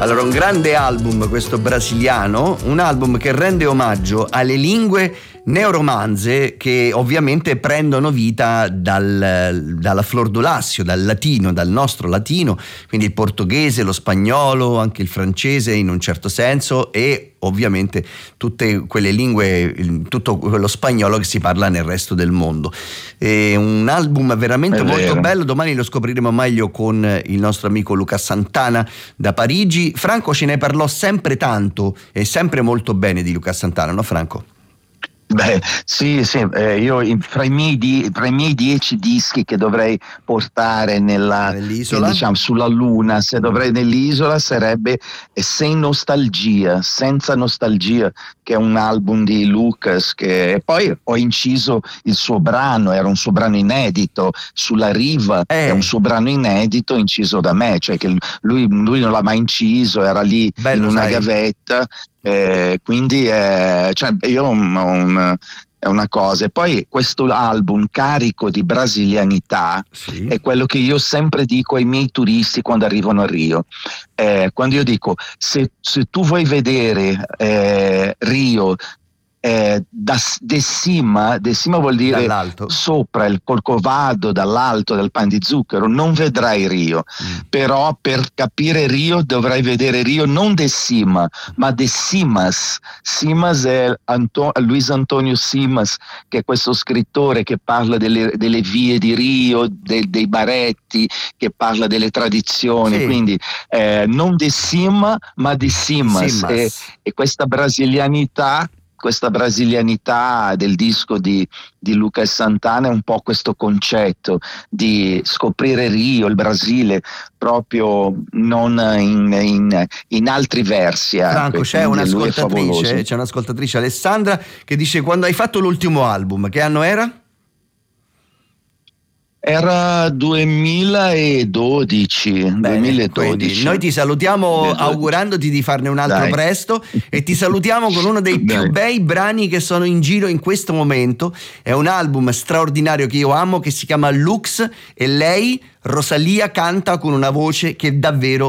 Allora, un grande album questo brasiliano, un album che rende omaggio alle lingue neoromanze che ovviamente prendono vita dalla Flor do Lácio, dal latino, dal nostro latino, quindi il portoghese, lo spagnolo, anche il francese in un certo senso, e ovviamente tutte quelle lingue, tutto quello spagnolo che si parla nel resto del mondo. È un album veramente molto bello. Domani lo scopriremo meglio con il nostro amico Luca Santana da Parigi. Franco ce ne parlò sempre tanto e sempre molto bene di Luca Santana, no Franco? Beh, sì, io fra i miei 10 dischi che dovrei portare nell'isola, diciamo, sulla Luna, se dovrei nell'isola, sarebbe Senza Nostalgia, che è un album di Lucas, e poi ho inciso il suo brano, era un suo brano inedito, Sulla Riva, è un suo brano inedito inciso da me, cioè che lui non l'ha mai inciso, era lì in una gavetta. Quindi cioè io è una cosa. E poi questo album carico di brasilianità è quello che io sempre dico ai miei turisti quando arrivano a Rio. Quando io dico se tu vuoi vedere Rio de cima vuol dire dall'alto, sopra il Corcovado, dall'alto del Pan di Zucchero, non vedrai Rio. Però per capire Rio dovrai vedere Rio non de cima ma de Simas. Simas è Luis Antonio Simas, che è questo scrittore che parla delle vie di Rio, dei baretti, che parla delle tradizioni, quindi non de cima ma de Simas. E questa brasilianità del disco di Luca Santana è un po' questo concetto di scoprire Rio, il Brasile, proprio non in altri versi. Franco, c'è un'ascoltatrice, Alessandra, che dice: quando hai fatto l'ultimo album, che anno era? Era 2012. Bene, 2012. Noi ti salutiamo augurandoti di farne un altro presto, e ti salutiamo con uno dei più bei brani che sono in giro in questo momento. È un album straordinario che io amo, che si chiama Lux, e lei, Rosalia, canta con una voce che davvero